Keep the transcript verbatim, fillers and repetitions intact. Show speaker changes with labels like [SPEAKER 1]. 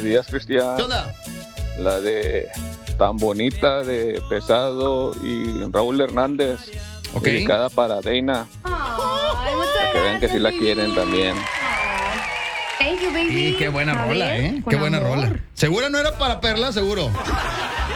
[SPEAKER 1] días, Cristian.
[SPEAKER 2] ¿Qué onda?
[SPEAKER 1] La de Tan Bonita de Pesado y Raúl Hernández.
[SPEAKER 2] Ok.
[SPEAKER 1] Dedicada para Deina.
[SPEAKER 3] Ay, muchas
[SPEAKER 1] Para que vean que sí la
[SPEAKER 3] gracias,
[SPEAKER 1] quieren
[SPEAKER 3] baby.
[SPEAKER 1] también.
[SPEAKER 3] Thank you, baby.
[SPEAKER 2] Sí, qué buena
[SPEAKER 3] A
[SPEAKER 2] rola,
[SPEAKER 3] ver,
[SPEAKER 2] ¿eh?
[SPEAKER 3] con
[SPEAKER 2] Qué buena
[SPEAKER 3] amor.
[SPEAKER 2] rola. Seguro no era para Perla, seguro.